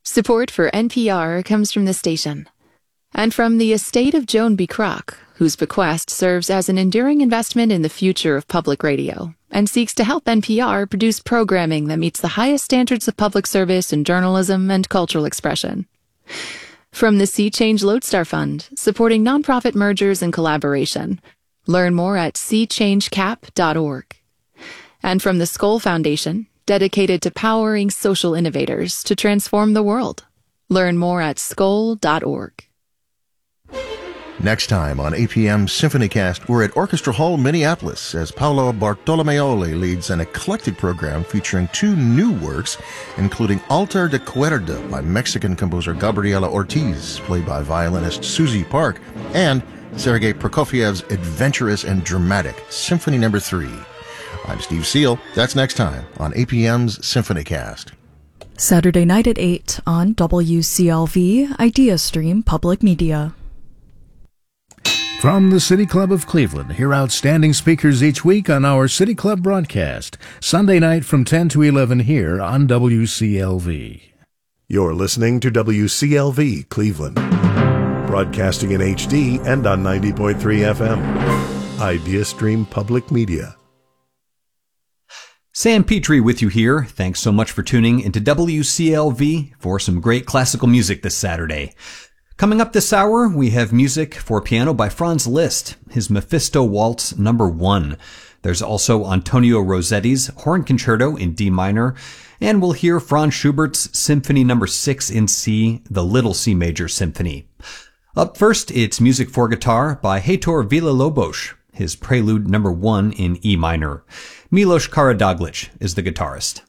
Support for NPR comes from the station and from the estate of Joan B. Kroc, whose bequest serves as an enduring investment in the future of public radio and seeks to help NPR produce programming that meets the highest standards of public service in journalism and cultural expression. From the Sea Change Lodestar Fund, supporting nonprofit mergers and collaboration. Learn more at seachangecap.org. And from the Skoll Foundation, dedicated to powering social innovators to transform the world. Learn more at skoll.org. Next time on APM SymphonyCast, we're at Orchestra Hall, Minneapolis, as Paolo Bartolomeoli leads an eclectic program featuring 2 new works, including Altar de Cuerda by Mexican composer Gabriela Ortiz, played by violinist Susie Park, and Sergei Prokofiev's adventurous and dramatic Symphony No. 3. I'm Steve Seal. That's next time on APM's SymphonyCast. Saturday night at 8 on WCLV IdeaStream Public Media. From the City Club of Cleveland, hear outstanding speakers each week on our City Club broadcast. Sunday night from 10 to 11 here on WCLV. You're listening to WCLV Cleveland, broadcasting in HD and on 90.3 FM. IdeaStream Public Media. Sam Petrie with you here. Thanks so much for tuning into WCLV for some great classical music this Saturday. Coming up this hour, we have music for piano by Franz Liszt, his Mephisto Waltz No. 1. There's also Antonio Rossetti's Horn Concerto in D minor, and we'll hear Franz Schubert's Symphony No. 6 in C, the Little C Major Symphony. Up first, it's music for guitar by Heitor Villa-Lobos, his Prelude No. 1 in E minor. Milos Karadoglic is the guitarist.